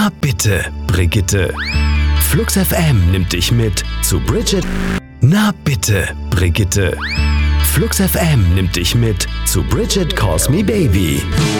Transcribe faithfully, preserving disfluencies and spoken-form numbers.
Na bitte, Brigitte. Flux F M nimmt dich mit zu Bridget. Na bitte, Brigitte. Flux F M nimmt dich mit zu Bridget Calls Me Baby.